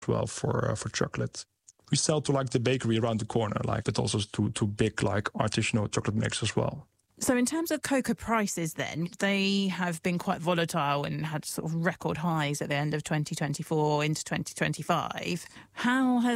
well for chocolate. We sell to like the bakery around the corner, like, but also to big like artisanal chocolate makers as well. So in terms of cocoa prices then, they have been quite volatile and had sort of record highs at the end of 2024 into 2025. How has